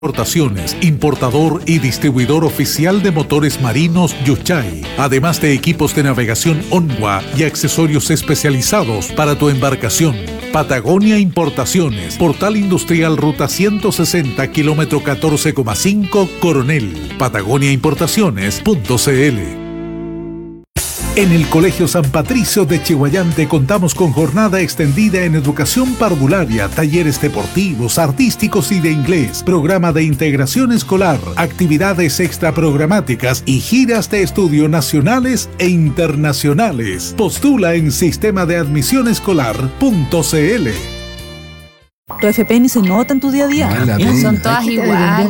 Importaciones, importador y distribuidor oficial de motores marinos Yuchai, además de equipos de navegación Onwa y accesorios especializados para tu embarcación. Patagonia Importaciones, Portal Industrial Ruta 160, kilómetro 14,5, Coronel. patagoniaimportaciones.cl. En el Colegio San Patricio de Chihuayante contamos con jornada extendida en educación parvularia, talleres deportivos, artísticos y de inglés, programa de integración escolar, actividades extraprogramáticas y giras de estudio nacionales e internacionales. Postula en sistemadeadmisionescolar.cl. Tu FP ni se nota en tu día a día. Son todas iguales.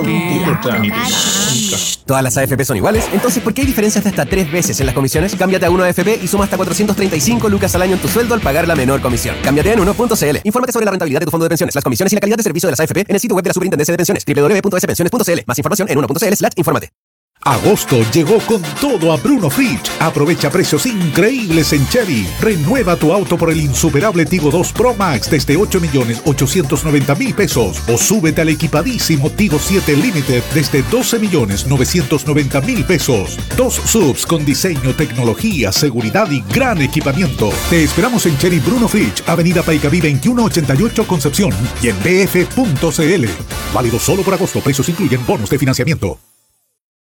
Todas las AFP son iguales, entonces ¿por qué hay diferencias de hasta 3 veces en las comisiones? Cámbiate a 1AFP y suma hasta 435 lucas al año en tu sueldo al pagar la menor comisión. Cámbiate en 1.cl. Infórmate sobre la rentabilidad de tu fondo de pensiones, las comisiones y la calidad de servicio de las AFP en el sitio web de la Superintendencia de Pensiones, www.spensiones.cl. Más información en 1.cl/infórmate. Agosto llegó con todo a Bruno Fridge. Aprovecha precios increíbles en Chevy. Renueva tu auto por el insuperable Tigo 2 Pro Max desde 8.890.000 pesos. O súbete al equipadísimo Tigo 7 Limited desde 12.990.000 pesos. 2 subs con diseño, tecnología, seguridad y gran equipamiento. Te esperamos en Cherry Bruno Fridge, Avenida Paicaví 2188 Concepción y en bf.cl. Válido solo por agosto. Precios incluyen bonos de financiamiento.